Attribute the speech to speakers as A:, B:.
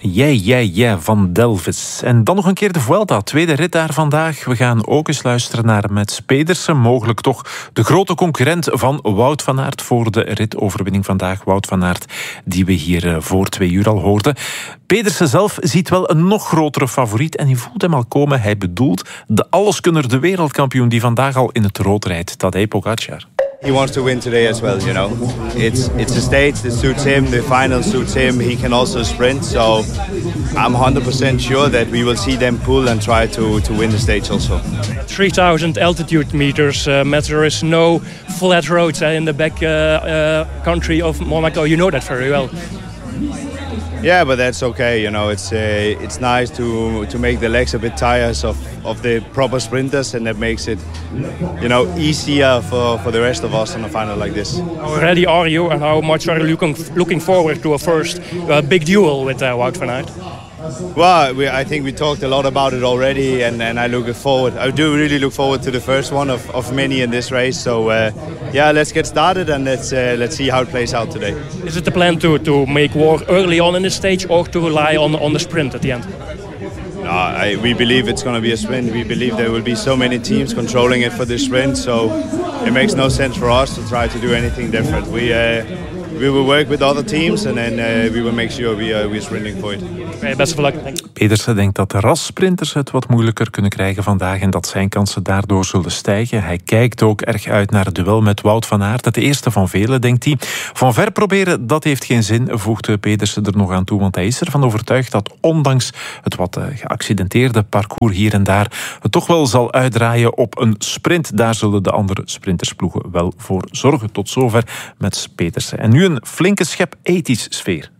A: Van Delvis. En dan nog een keer de Vuelta, tweede rit daar vandaag. We gaan ook eens luisteren naar Mats Pedersen. Mogelijk toch de grote concurrent van Wout van Aert voor de ritoverwinning vandaag. Wout van Aert, die we hier voor 2 uur al hoorden. Pedersen zelf ziet wel een nog grotere favoriet en je voelt hem al komen. Hij bedoelt de alleskunner, de wereldkampioen die vandaag al in het rood rijdt, Tadej Pogačar.
B: He wants to win today as well, you know. It's a stage that suits him, the final suits him. He can also sprint, so I'm 100% sure that we will see them pull and try to win the stage also.
C: 3,000 altitude meters, there is no flat roads in the back country of Monaco. You know that very well.
B: Yeah, but that's okay. You know, it's nice to make the legs a bit tired of the proper sprinters, and that makes it, you know, easier for the rest of us on a final like this.
C: How ready are you, and how much are you looking forward to a first big duel with Wout van Aert?
B: Well, I think we talked a lot about it already, and I do really look forward to the first one of many in this race. So yeah, let's get started and let's see how it plays out today.
C: Is it the plan to make war early on in the stage, or to rely on the sprint at the end?
B: No, we believe it's going to be a sprint. We believe there will be so many teams controlling it for the sprint, so it makes no sense for us to try to do anything different. We will work with other teams and then we will make sure we're sprinting for it.
C: Okay, best of luck.
A: Pedersen denkt dat de rassprinters het wat moeilijker kunnen krijgen vandaag en dat zijn kansen daardoor zullen stijgen. Hij kijkt ook erg uit naar het duel met Wout van Aert. Het eerste van velen, denkt hij. Van ver proberen, dat heeft geen zin, voegt Pedersen er nog aan toe. Want hij is ervan overtuigd dat ondanks het wat geaccidenteerde parcours hier en daar het toch wel zal uitdraaien op een sprint. Daar zullen de andere sprintersploegen wel voor zorgen. Tot zover met Pedersen. En nu een flinke schep ethisch sfeer.